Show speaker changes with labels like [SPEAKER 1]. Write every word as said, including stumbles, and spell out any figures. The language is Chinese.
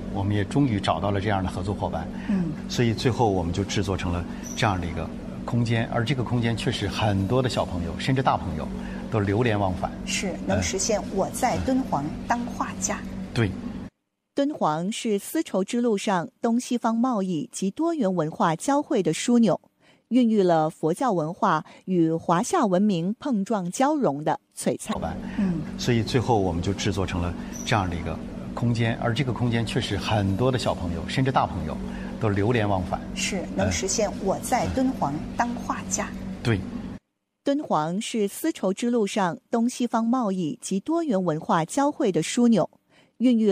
[SPEAKER 1] 我们也终于找到了这样的合作伙伴。嗯，所以最后我们就制作成了这样的一个空间，而这个空间确实很多的小朋友甚至大朋友都流连忘返，
[SPEAKER 2] 是能实现我在敦煌当画家。
[SPEAKER 1] 嗯、对。
[SPEAKER 3] 敦煌是丝绸之路上东西方贸易及多元文化交汇的枢纽，孕育了佛教文化与华夏文明碰撞交融的璀璨。
[SPEAKER 1] 嗯，所以最后我们就制作成了这样的一个空间，而这个空间确实很多的小朋友甚至大朋友都流连忘返，
[SPEAKER 2] 是能实现我在敦煌当画家。
[SPEAKER 1] 嗯、对。
[SPEAKER 3] 敦煌是丝绸之路上东西方贸易及多元文化交汇的枢纽，孕育